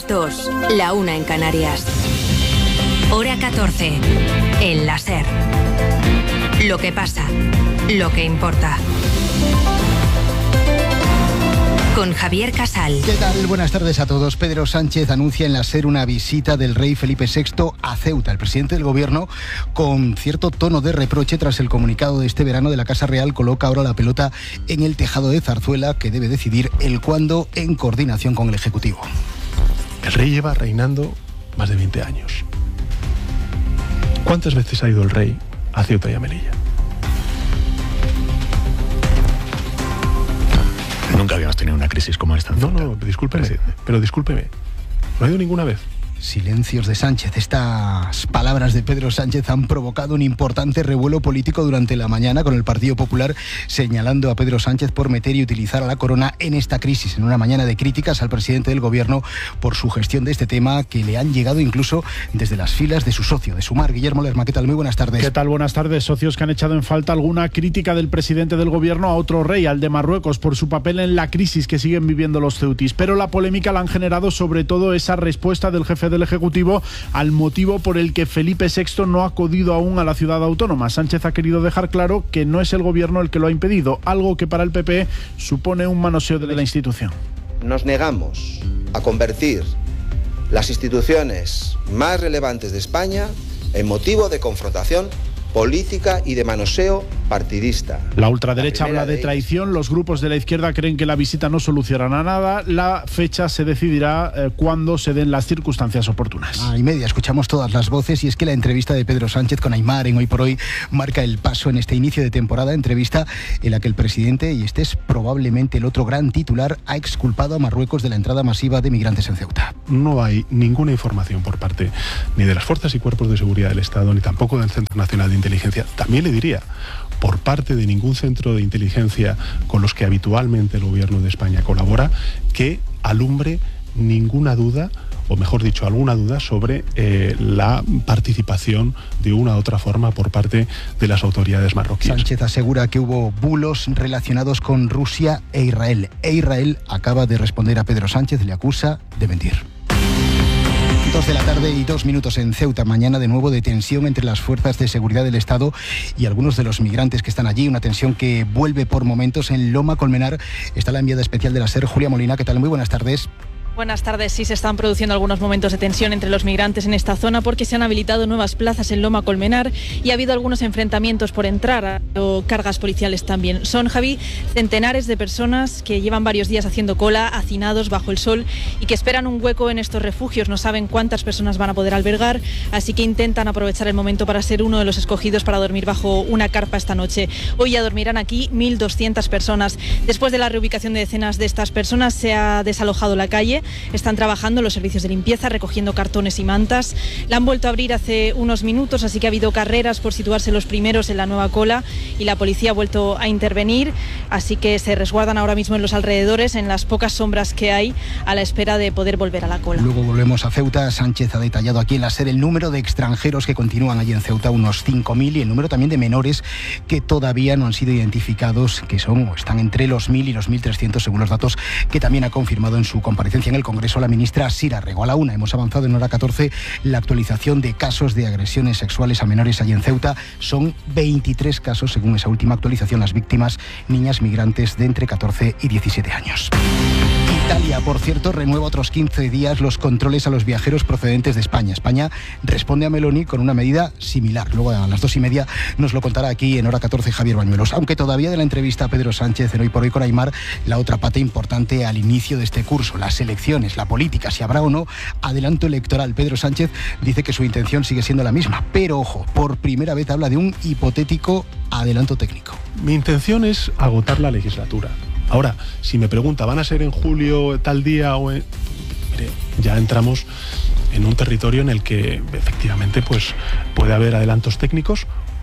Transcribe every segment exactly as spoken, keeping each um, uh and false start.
las dos, la una en Canarias. Hora catorce, en la SER. Lo que pasa, lo que importa. Con Javier Casal. ¿Qué tal? Buenas tardes a todos. Pedro Sánchez anuncia en la SER una visita del rey Felipe sexto a Ceuta. El presidente del gobierno, con cierto tono de reproche tras el comunicado de este verano de la Casa Real, coloca ahora la pelota en el tejado de Zarzuela, que debe decidir el cuándo en coordinación con el Ejecutivo. El rey lleva reinando más de veinte años. ¿Cuántas veces ha ido el rey a Ceuta y a Melilla? Nunca habíamos tenido una crisis como esta. No, no, discúlpeme, pero discúlpeme. ¿No ha ido ninguna vez? Silencios de Sánchez. Estas palabras de Pedro Sánchez han provocado un importante revuelo político durante la mañana, con el Partido Popular señalando a Pedro Sánchez por meter y utilizar a la corona en esta crisis, en una mañana de críticas al presidente del gobierno por su gestión de este tema, que le han llegado incluso desde las filas de su socio, de Sumar. Guillermo Lerma, ¿qué tal? Muy buenas tardes. ¿Qué tal? Buenas tardes. Socios que han echado en falta alguna crítica del presidente del gobierno a otro rey, al de Marruecos, por su papel en la crisis que siguen viviendo los ceutis. Pero la polémica la han generado sobre todo esa respuesta del jefe del Ejecutivo al motivo por el que Felipe sexto no ha acudido aún a la ciudad autónoma. Sánchez ha querido dejar claro que no es el gobierno el que lo ha impedido, algo que para el P P supone un manoseo de la institución. Nos negamos a convertir las instituciones más relevantes de España en motivo de confrontación política y de manoseo partidista. La ultraderecha habla de traición, los grupos de la izquierda creen que la visita no solucionará nada, la fecha se decidirá eh, cuando se den las circunstancias oportunas. Ah, y media, escuchamos todas las voces, y es que la entrevista de Pedro Sánchez con Aimar en Hoy por Hoy marca el paso en este inicio de temporada, entrevista en la que el presidente, y este es probablemente el otro gran titular, ha exculpado a Marruecos de la entrada masiva de migrantes en Ceuta. No hay ninguna información por parte ni de las fuerzas y cuerpos de seguridad del Estado, ni tampoco del Centro Nacional de Inteligencia. También le diría, por parte de ningún centro de inteligencia con los que habitualmente el gobierno de España colabora, que alumbre ninguna duda, o mejor dicho, alguna duda sobre eh, la participación de una u otra forma por parte de las autoridades marroquíes. Sánchez asegura que hubo bulos relacionados con Rusia e Israel. E Israel acaba de responder a Pedro Sánchez, le acusa de mentir. Dos de la tarde y dos minutos en Ceuta. Mañana de nuevo de tensión entre las fuerzas de seguridad del Estado y algunos de los migrantes que están allí. Una tensión que vuelve por momentos en Loma Colmenar. Está la enviada especial de la SER, Julia Molina. ¿Qué tal? Muy buenas tardes. Buenas tardes. Sí, se están produciendo algunos momentos de tensión entre los migrantes en esta zona porque se han habilitado nuevas plazas en Loma Colmenar y ha habido algunos enfrentamientos por entrar, o cargas policiales también. Son, Javi, centenares de personas que llevan varios días haciendo cola, hacinados bajo el sol, y que esperan un hueco en estos refugios. No saben cuántas personas van a poder albergar, así que intentan aprovechar el momento para ser uno de los escogidos para dormir bajo una carpa esta noche. Hoy ya dormirán aquí mil doscientas personas. Después de la reubicación de decenas de estas personas, se ha desalojado la calle. Están trabajando los servicios de limpieza, recogiendo cartones y mantas. La han vuelto a abrir hace unos minutos, así que ha habido carreras por situarse los primeros en la nueva cola y la policía ha vuelto a intervenir, así que se resguardan ahora mismo en los alrededores, en las pocas sombras que hay, a la espera de poder volver a la cola. Luego volvemos a Ceuta. Sánchez ha detallado aquí en la SER el número de extranjeros que continúan allí en Ceuta, unos cinco mil, y el número también de menores que todavía no han sido identificados, que son o están entre los mil y los mil trescientos, según los datos que también ha confirmado en su comparecencia en el Congreso la ministra Sira Rego. A la una hemos avanzado en hora catorce la actualización de casos de agresiones sexuales a menores allí en Ceuta. Son veintitrés casos, según esa última actualización. Las víctimas, niñas migrantes de entre catorce y diecisiete años. Italia, por cierto, renueva otros quince días los controles a los viajeros procedentes de España. España responde a Meloni con una medida similar. Luego a las dos y media nos lo contará aquí en hora catorce Javier Bañuelos. Aunque todavía de la entrevista a Pedro Sánchez en Hoy por Hoy con Aimar, la otra pata importante al inicio de este curso, las elecciones, la política, si habrá o no adelanto electoral. Pedro Sánchez dice que su intención sigue siendo la misma, pero ojo, por primera vez habla de un hipotético adelanto técnico. Mi intención es agotar la legislatura. Ahora, si me pregunta, ¿van a ser en julio tal día o en...? Mire, ya entramos en un territorio en el que efectivamente pues puede haber adelantos técnicos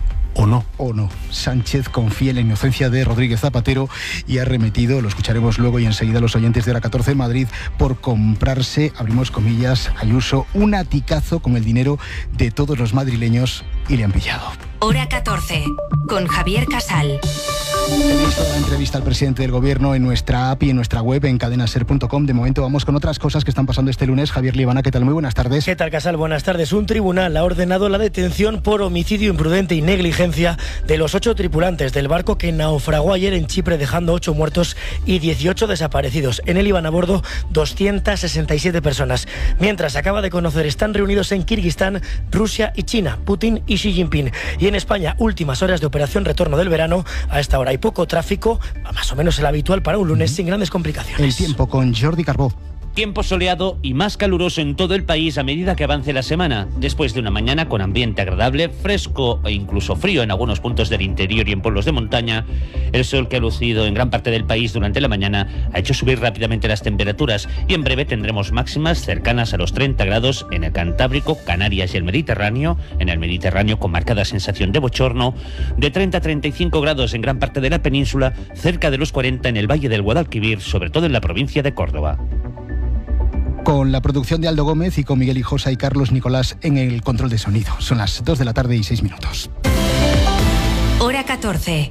o no. O no. Sánchez confía en la inocencia de Rodríguez Zapatero y ha remetido, lo escucharemos luego y enseguida los oyentes de hora catorce en Madrid, por comprarse, abrimos comillas, Ayuso, un aticazo con el dinero de todos los madrileños, y le han pillado. Hora catorce, con Javier Casal. Tenéis toda la entrevista al presidente del gobierno en nuestra app y en nuestra web en cadena ser punto com. De momento vamos con otras cosas que están pasando este lunes. Javier Libana, ¿qué tal? Muy buenas tardes. ¿Qué tal, Casal? Buenas tardes. Un tribunal ha ordenado la detención por homicidio imprudente y negligencia de los ocho tripulantes del barco que naufragó ayer en Chipre, dejando ocho muertos y dieciocho desaparecidos. En él iban a bordo doscientas sesenta y siete personas. Mientras se acaba de conocer, están reunidos en Kirguistán, Rusia y China, Putin y Xi Jinping. Y en España, últimas horas de operación retorno del verano. A esta hora hay poco tráfico, más o menos el habitual para un lunes, sin grandes complicaciones. El tiempo con Jordi Carbó. Tiempo soleado y más caluroso en todo el país a medida que avance la semana. Después de una mañana con ambiente agradable, fresco e incluso frío en algunos puntos del interior y en pueblos de montaña, el sol que ha lucido en gran parte del país durante la mañana ha hecho subir rápidamente las temperaturas y en breve tendremos máximas cercanas a los treinta grados en el Cantábrico, Canarias y el Mediterráneo. En el Mediterráneo con marcada sensación de bochorno, de treinta a treinta y cinco grados en gran parte de la península, cerca de los cuarenta en el Valle del Guadalquivir, sobre todo en la provincia de Córdoba. Con la producción de Aldo Gómez y con Miguel Hijosa y Carlos Nicolás en el control de sonido. Son las dos de la tarde y seis minutos. Hora catorce.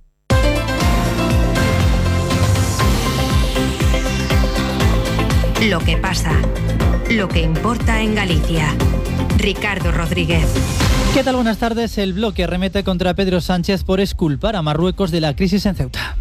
Lo que pasa, lo que importa en Galicia. Ricardo Rodríguez. ¿Qué tal? Buenas tardes. El bloque arremete contra Pedro Sánchez por exculpar a Marruecos de la crisis en Ceuta.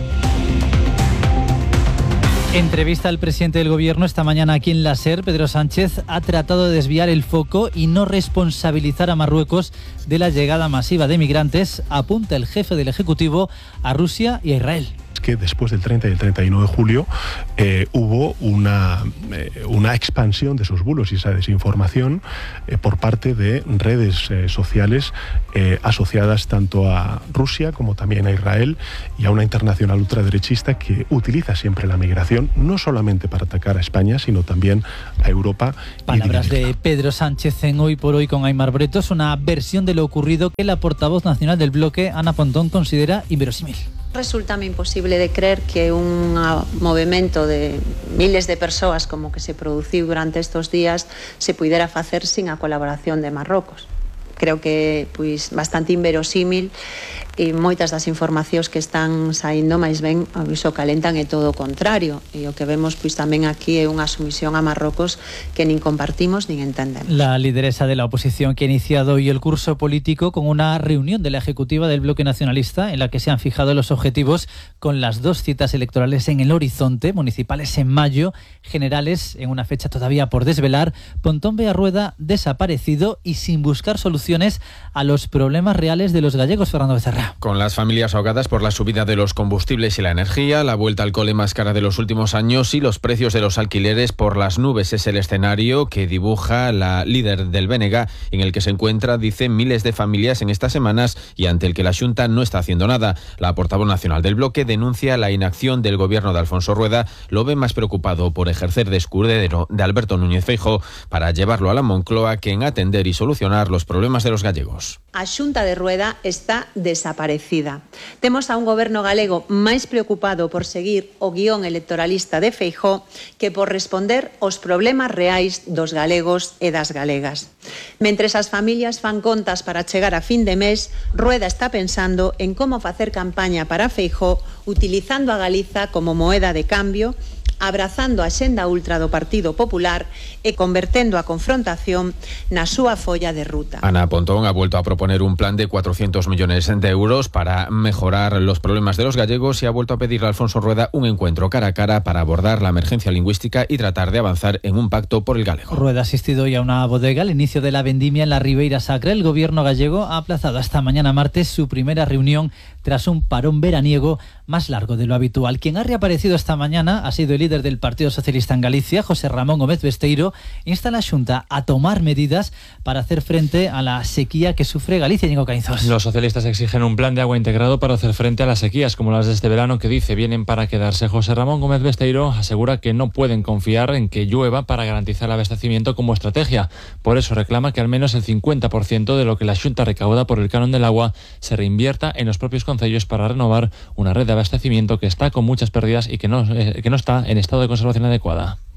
Entrevista al presidente del gobierno esta mañana aquí en la SER. Pedro Sánchez ha tratado de desviar el foco y no responsabilizar a Marruecos de la llegada masiva de migrantes. Apunta el jefe del Ejecutivo a Rusia y a Israel. Que después del treinta y el treinta y uno de julio eh, hubo una, eh, una expansión de esos bulos y esa desinformación eh, por parte de redes eh, sociales eh, asociadas tanto a Rusia como también a Israel y a una internacional ultraderechista que utiliza siempre la migración no solamente para atacar a España, sino también a Europa. Palabras de Pedro Sánchez en Hoy por Hoy con Aimar Bretos, una versión de lo ocurrido que la portavoz nacional del bloque, Ana Pontón, considera inverosímil. Resulta-me imposible de creer que un movimento de miles de persoas como que se produciu durante estos días se puidera facer sin a colaboración de Marrocos. Creo que pois bastante inverosímil e moitas das informacións que están saindo máis ben iso calentan é todo o contrario e o que vemos pois tamén aquí é unha sumisión a Marrocos que nin compartimos nin entendemos. La lideresa de la oposición que ha iniciado hoy el curso político con una reunión de la ejecutiva del bloque nacionalista en la que se han fijado los objetivos con las dos citas electorales en el horizonte, municipales en mayo, generales en una fecha todavía por desvelar. Pontón ve a Rueda desaparecido y sin buscar soluciones a los problemas reales de los gallegos. Fernando Becerra. Con las familias ahogadas por la subida de los combustibles y la energía, la vuelta al cole más cara de los últimos años y los precios de los alquileres por las nubes es el escenario que dibuja la líder del B N G, en el que se encuentra, dice, miles de familias en estas semanas y ante el que la Xunta no está haciendo nada. La portavoz nacional del bloque denuncia la inacción del gobierno de Alfonso Rueda, lo ve más preocupado por ejercer de escudero de Alberto Núñez Feijóo para llevarlo a la Moncloa que en atender y solucionar los problemas de los gallegos. A Xunta de Rueda está desaparecida. Temos a un goberno galego máis preocupado por seguir o guión electoralista de Feijóo que por responder aos problemas reais dos galegos e das galegas. Mentres as familias fan contas para chegar a fin de mes, Rueda está pensando en como facer campaña para Feijóo utilizando a Galiza como moeda de cambio, abrazando a xenda ultra do Partido Popular e convertendo a confrontación na súa folla de ruta. Ana Pontón ha vuelto a proponer un plan de cuatrocientos millones de euros para mejorar los problemas de los gallegos y ha vuelto a pedirle a Alfonso Rueda un encuentro cara a cara para abordar la emergencia lingüística y tratar de avanzar en un pacto por el galego. Rueda ha asistido hoy a una bodega al inicio de la vendimia en la Ribeira Sacra. El gobierno gallego ha aplazado hasta mañana martes su primera reunión tras un parón veraniego más largo de lo habitual. Quien ha reaparecido esta mañana ha sido el líder del Partido Socialista en Galicia, José Ramón Gómez Besteiro, insta a la Xunta a tomar medidas para hacer frente a la sequía que sufre Galicia. Ñigo Caínzos. Los socialistas exigen un plan de agua integrado para hacer frente a las sequías como las de este verano que dice vienen para quedarse. José Ramón Gómez Besteiro asegura que no pueden confiar en que llueva para garantizar el abastecimiento como estrategia. Por eso reclama que al menos el cincuenta por ciento de lo que la Xunta recauda por el canon del agua se reinvierta en los propios concellos para renovar una red de abastecimiento que está con muchas pérdidas y que no, eh, que no está en estado de conservación adecuada.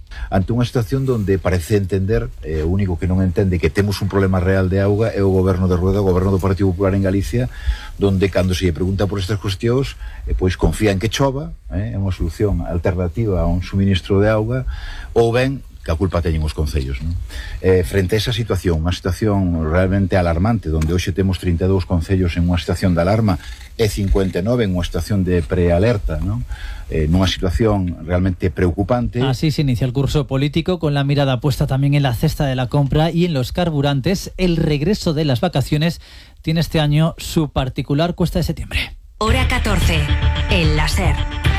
ante unha situación donde parece entender, eh, o único que non entende que temos un problema real de auga é o goberno de Rueda, o goberno do Partido Popular en Galicia, donde cando se lle pregunta por estas cuestións, eh, pois confía en que chova, eh, é unha solución alternativa a un suministro de auga, ou ben que a culpa teñen os concellos, non? Eh, frente a esa situación, unha situación realmente alarmante, donde hoxe temos trinta e dous concellos en unha situación de alarma e cincuenta e nove en unha situación de prealerta, non? Eh, nunha situación realmente preocupante. Así se inicia el curso político, con la mirada puesta también en la cesta de la compra y en los carburantes. El regreso de las vacaciones tiene este año su particular cuesta de septiembre. Hora catorce, el láser.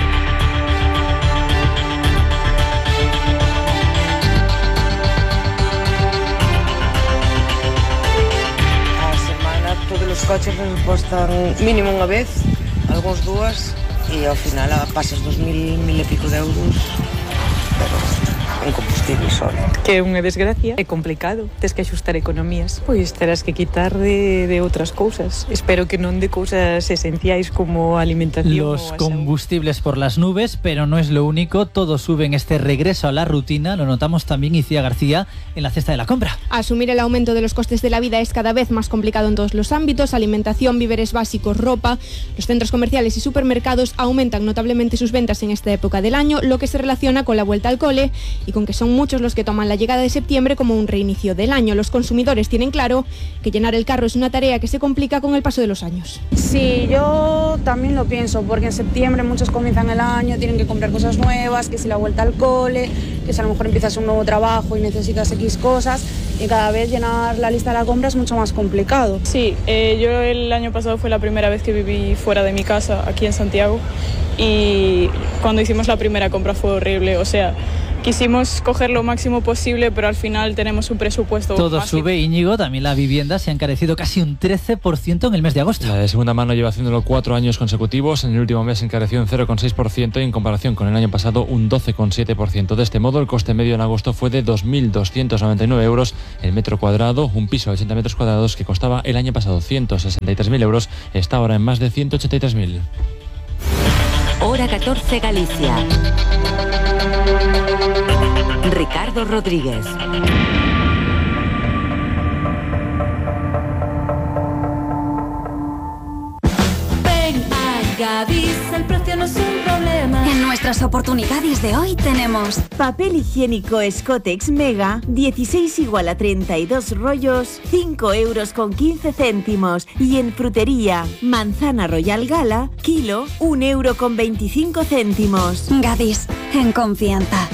Todos os coches repostan mínimo unha vez, algúns dúas, e ao final pasas dos mil, mil e pico de euros, pero en combustible só. Que é unha desgracia, é complicado, tes que axustar economías, pois terás que quitar de, de outras cousas. Espero que non de cousas esenciais como alimentación. Los combustibles por las nubes, pero no es lo único, todo sube en este regreso a la rutina, lo notamos también Icía García en la cesta de la compra. Asumir el aumento de los costes de la vida es cada vez más complicado en todos los ámbitos: alimentación, víveres básicos, ropa. Los centros comerciales y supermercados aumentan notablemente sus ventas en esta época del año, lo que se relaciona con la vuelta al cole y con que son muchos los que toman la llegada de septiembre como un reinicio del año. Los consumidores tienen claro que llenar el carro es una tarea que se complica con el paso de los años. Sí, yo también lo pienso, porque en septiembre muchos comienzan el año, tienen que comprar cosas nuevas, que si la vuelta al cole, que si a lo mejor empiezas un nuevo trabajo y necesitas X cosas, y cada vez llenar la lista de la compra es mucho más complicado. Sí, eh, yo el año pasado fue la primera vez que viví fuera de mi casa, aquí en Santiago, y cuando hicimos la primera compra fue horrible, o sea, quisimos coger lo máximo posible, pero al final tenemos un presupuesto. Todo máximo. sube, Íñigo, también la vivienda se ha encarecido casi un trece por ciento en el mes de agosto. La de segunda mano lleva haciéndolo cuatro años consecutivos. En el último mes encareció en cero coma seis por ciento y en comparación con el año pasado un doce coma siete por ciento. De este modo, el coste medio en agosto fue de dos mil doscientos noventa y nueve euros el metro cuadrado. Un piso de ochenta metros cuadrados que costaba el año pasado ciento sesenta y tres mil euros está ahora en más de ciento ochenta y tres mil. Hora catorce, Galicia. Ricardo Rodríguez. Ven a Gadis, el precio no es un problema. En nuestras oportunidades de hoy tenemos papel higiénico Scotex Mega, dieciséis igual a treinta y dos rollos, cinco euros con quince céntimos. Y en frutería, manzana Royal Gala, kilo, un euro con veinticinco céntimos. Gadis, en confianza.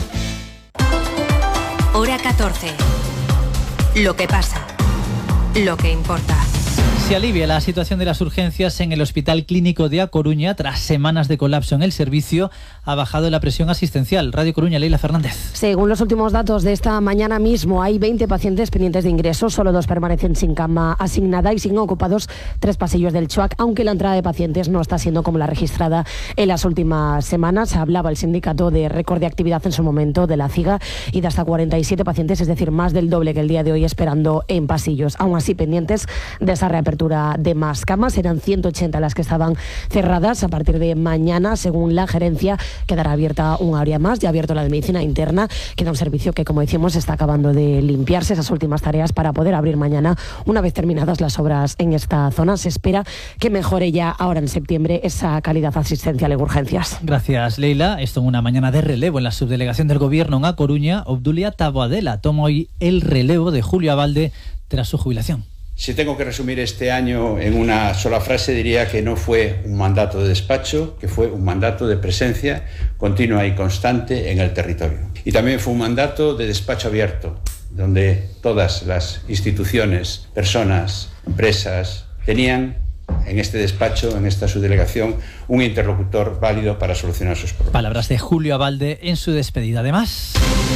Hora catorce. Lo que pasa. Lo que importa. Se alivia la situación de las urgencias en el Hospital Clínico de A Coruña. Tras semanas de colapso en el servicio, ha bajado la presión asistencial. Radio Coruña, Leila Fernández. Según los últimos datos de esta mañana mismo, hay veinte pacientes pendientes de ingreso. Solo dos permanecen sin cama asignada y siguen ocupados tres pasillos del CHUAC, aunque la entrada de pacientes no está siendo como la registrada en las últimas semanas. Hablaba el sindicato de récord de actividad en su momento de la CIGA y de hasta cuarenta y siete pacientes, es decir, más del doble que el día de hoy, esperando en pasillos. Aún así, pendientes de esa reapertura de más camas. Eran ciento ochenta las que estaban cerradas. A partir de mañana, según la gerencia, quedará abierta un área más. Ya ha abierto la de medicina interna. Queda un servicio que, como decimos, está acabando de limpiarse. Esas últimas tareas para poder abrir mañana, una vez terminadas las obras en esta zona. Se espera que mejore ya ahora en septiembre esa calidad asistencial en urgencias. Gracias, Leila. Esto en una mañana de relevo en la subdelegación del Gobierno en A Coruña. Obdulia Taboadela toma hoy el relevo de Julio Abalde tras su jubilación. Si tengo que resumir este año en una sola frase, diría que no fue un mandato de despacho, que fue un mandato de presencia continua y constante en el territorio. Y también fue un mandato de despacho abierto, donde todas las instituciones, personas, empresas, tenían en este despacho, en esta subdelegación, un interlocutor válido para solucionar sus problemas. Palabras de Julio Abalde en su despedida. Además...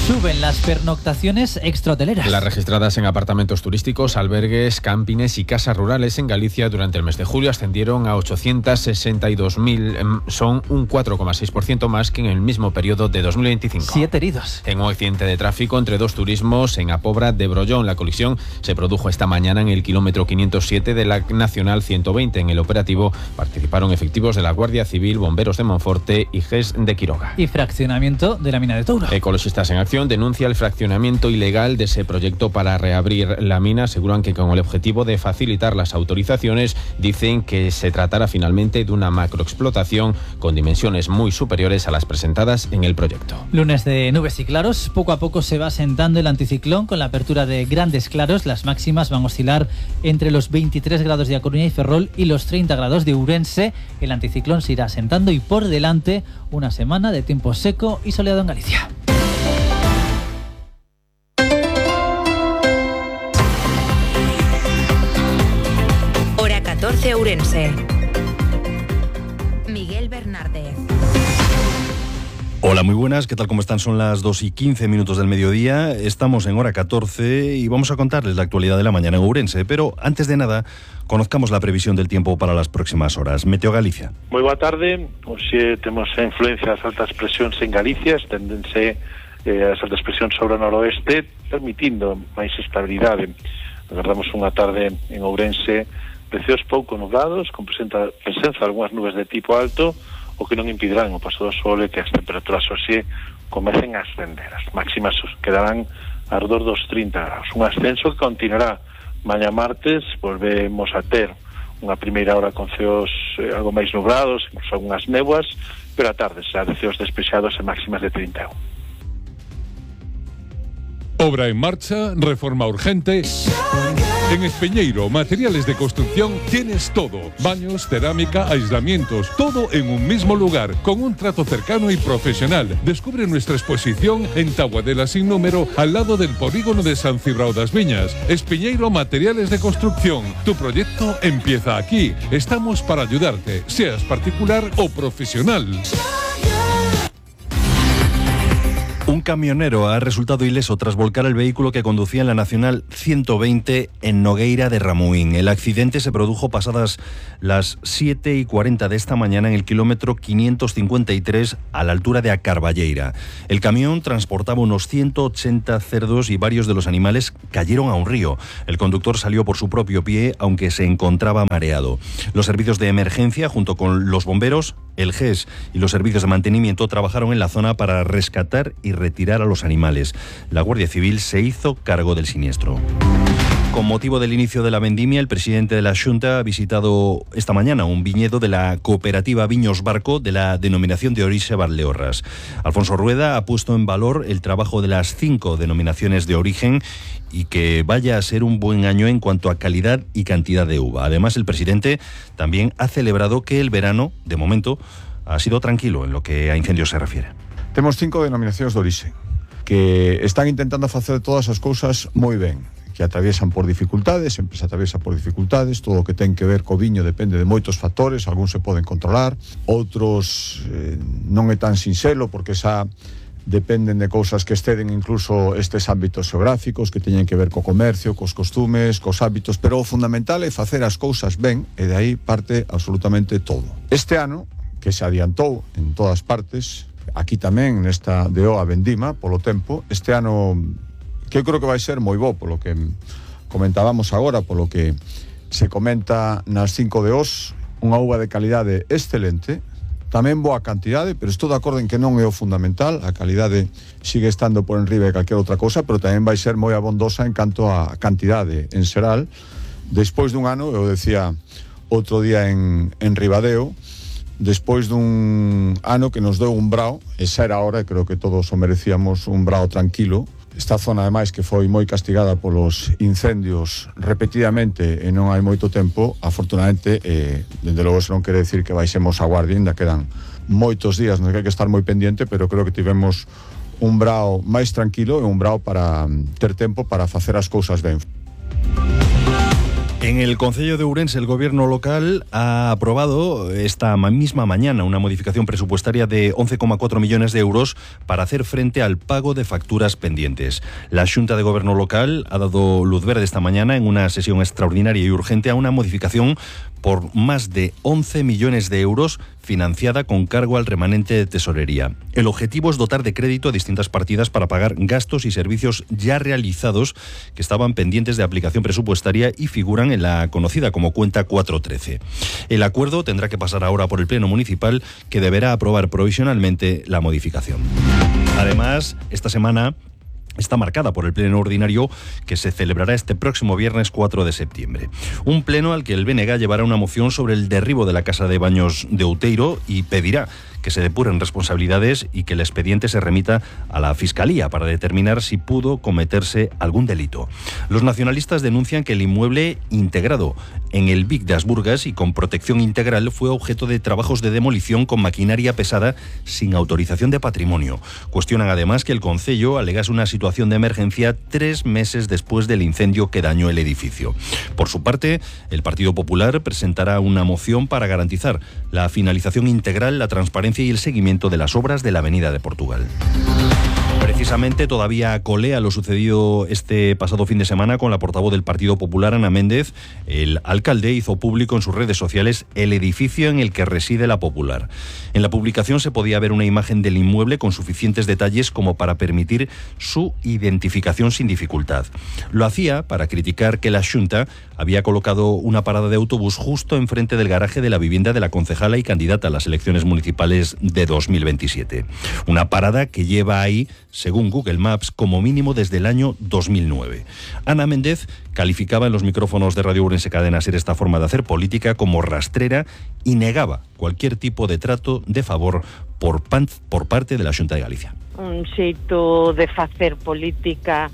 Suben las pernoctaciones extrahoteleras. Las registradas en apartamentos turísticos, albergues, campings y casas rurales en Galicia durante el mes de julio ascendieron a ochocientos sesenta y dos mil. Son un cuatro coma seis por ciento más que en el mismo periodo de dos mil veinticinco. Siete heridos. En un accidente de tráfico entre dos turismos en Apobra de Brollón. La colisión se produjo esta mañana en el kilómetro quinientos siete de la Nacional ciento veinte. En el operativo participaron efectivos de la Guardia Civil, bomberos de Monforte y G E S de Quiroga. Y fraccionamiento de la mina de Touro. Ecologistas en Acción denuncia el fraccionamiento ilegal de ese proyecto para reabrir la mina. Aseguran que con el objetivo de facilitar las autorizaciones, dicen que se tratará finalmente de una macroexplotación con dimensiones muy superiores a las presentadas en el proyecto. Lunes de nubes y claros. Poco a poco se va asentando el anticiclón con la apertura de grandes claros. Las máximas van a oscilar entre los veintitrés grados de A Coruña y Ferrol y los treinta grados de Ourense. El anticiclón se irá asentando y por delante una semana de tiempo seco y soleado en Galicia. catorce Ourense. Miguel Bernárdez. Hola, muy buenas, ¿qué tal? ¿Cómo están? Son las dos y quince minutos del mediodía, estamos en hora catorce y vamos a contarles la actualidad de la mañana en Ourense, pero antes de nada, conozcamos la previsión del tiempo para las próximas horas. Meteo Galicia. Moi boa tarde, hoxe temos a influencia das altas presións en Galicia, estendense eh, as altas presións sobre o noroeste, permitindo máis estabilidade. Agardamos unha tarde en Ourense precios pouco nublados, con presenta, presenza de algunhas nubes de tipo alto, o que non impedirán o paso do sol e que as temperaturas hoxe comecen a ascender. As máximas quedarán alrededor dos trinta graus. Un ascenso que continuará mañá martes, volvemos a ter unha primeira hora con ceos eh, algo máis nublados, incluso algunhas néboas, pero a tarde será de ceos despexados e máximas de trinta e un. Obra en marcha, reforma urgente. En Espeñeiro, materiales de construcción, tienes todo. Baños, cerámica, aislamientos, todo en un mismo lugar, con un trato cercano y profesional. Descubre nuestra exposición en Taboadela sin número, al lado del polígono de San Cibrao das Viñas. Espeñeiro, materiales de construcción. Tu proyecto empieza aquí. Estamos para ayudarte, seas particular o profesional. Un camionero ha resultado ileso tras volcar el vehículo que conducía en la Nacional ciento veinte en Nogueira de Ramuín. El accidente se produjo pasadas las siete y cuarenta de esta mañana en el kilómetro quinientos cincuenta y tres a la altura de Acarballeira. El camión transportaba unos ciento ochenta cerdos y varios de los animales cayeron a un río. El conductor salió por su propio pie, aunque se encontraba mareado. Los servicios de emergencia, junto con los bomberos, el G E S y los servicios de mantenimiento trabajaron en la zona para rescatar y retirar a los animales. La Guardia Civil se hizo cargo del siniestro. Con motivo del inicio de la vendimia, el presidente de la Xunta ha visitado esta mañana un viñedo de la cooperativa Viños Barco de la denominación de orixe Valdeorras. Alfonso Rueda ha puesto en valor el trabajo de las cinco denominaciones de origen y que vaya a ser un buen año en cuanto a calidad y cantidad de uva. Además, el presidente también ha celebrado que el verano, de momento, ha sido tranquilo en lo que a incendios se refiere. Temos cinco denominacións de orixe que están intentando facer todas as cousas moi ben, que atraviesan por dificultades, sempre se atraviesa por dificultades, todo o que ten que ver co viño depende de moitos factores, algúns se poden controlar, outros eh, non é tan sinxelo porque xa dependen de cousas que exceden incluso estes ámbitos geográficos que teñen que ver co comercio, cos costumes, cos hábitos, pero o fundamental é facer as cousas ben e de aí parte absolutamente todo. Este ano, que se adiantou en todas partes, aquí tamén nesta de O a Vendima, polo tempo, este ano que eu creo que vai ser moi bo, polo que comentábamos agora, polo que se comenta nas cinco de Os, unha uva de calidade excelente, tamén boa cantidade, pero estou de acordo en que non é o fundamental, a calidade sigue estando por enriba de calquera outra cousa, pero tamén vai ser moi abondosa en canto a cantidade en xeral. Despois dun ano, eu decía outro día en, en Ribadeo, despois dun ano que nos deu un brao, e xa era hora, e creo que todos o merecíamos un brao tranquilo. Esta zona, ademais, que foi moi castigada polos incendios repetidamente e non hai moito tempo, afortunadamente, eh, dende logo se non quere decir que baixemos a guardia, ainda quedan moitos días nos que hai que estar moi pendiente, pero creo que tivemos un brao máis tranquilo e un brao para ter tempo para facer as cousas ben. En el Concello de Ourense, el gobierno local ha aprobado esta misma mañana una modificación presupuestaria de once coma cuatro millones de euros para hacer frente al pago de facturas pendientes. La Xunta de Gobierno local ha dado luz verde esta mañana en una sesión extraordinaria y urgente a una modificación por más de once millones de euros financiada con cargo al remanente de tesorería. El objetivo es dotar de crédito a distintas partidas para pagar gastos y servicios ya realizados que estaban pendientes de aplicación presupuestaria y figuran en la conocida como cuenta cuatrocientos trece. El acuerdo tendrá que pasar ahora por el Pleno Municipal, que deberá aprobar provisionalmente la modificación. Además, esta semana está marcada por el pleno ordinario que se celebrará este próximo viernes cuatro de septiembre. Un pleno al que el B N G llevará una moción sobre el derribo de la casa de baños de Outeiro y pedirá que se depuren responsabilidades y que el expediente se remita a la Fiscalía para determinar si pudo cometerse algún delito. Los nacionalistas denuncian que el inmueble integrado en el Vic de Asburgas y con protección integral fue objeto de trabajos de demolición con maquinaria pesada sin autorización de patrimonio. Cuestionan además que el concello alegase una situación de emergencia tres meses después del incendio que dañó el edificio. Por su parte, el Partido Popular presentará una moción para garantizar la finalización integral, la transparencia y el seguimiento de las obras de la Avenida de Portugal. Precisamente todavía colea lo sucedido este pasado fin de semana con la portavoz del Partido Popular, Ana Méndez. El alcalde hizo público en sus redes sociales el edificio en el que reside la Popular. En la publicación se podía ver una imagen del inmueble con suficientes detalles como para permitir su identificación sin dificultad. Lo hacía para criticar que la Xunta había colocado una parada de autobús justo enfrente del garaje de la vivienda de la concejala y candidata a las elecciones municipales de dos mil veintisiete. Una parada que lleva ahí, según Google Maps, como mínimo desde el año dos mil nueve. Ana Méndez calificaba en los micrófonos de Radio Ourense Cadena Ser esta forma de hacer política como rastrera y negaba cualquier tipo de trato de favor por, pan, por parte de la Xunta de Galicia. Un xeito de facer política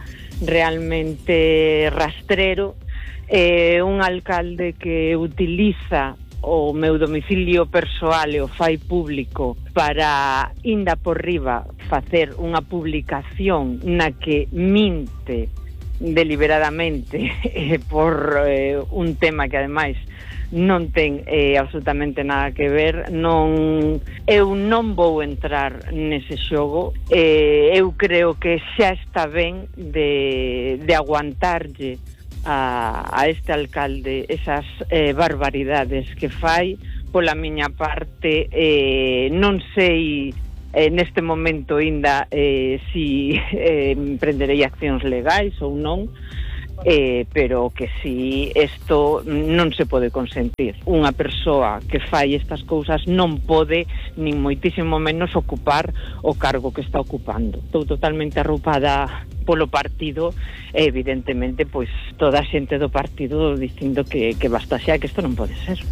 realmente rastrero, eh, un alcalde que utiliza o meu domicilio persoal e o fai público para, inda por riba, facer unha publicación na que minte deliberadamente eh, por eh, un tema que ademais non ten eh, absolutamente nada que ver. Non, eu non vou entrar nese xogo. eh, eu creo que xa está ben de, de aguantarlle A, a este alcalde esas eh, barbaridades que fai. Pola miña parte, eh, non sei eh, neste momento ainda eh, si eh, emprenderei accións legais ou non, eh, pero que si isto non se pode consentir. Unha persoa que fai estas cousas non pode, nin moitísimo menos, ocupar o cargo que está ocupando. Estou totalmente arroupada polo partido e evidentemente pois toda a xente do partido dicindo que, que basta xa, que isto non pode ser.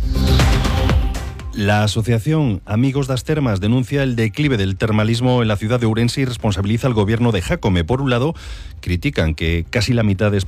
La asociación Amigos das Termas denuncia el declive del termalismo en la ciudad de Ourense y responsabiliza al gobierno de Jácome. Por un lado, critican que casi la mitad de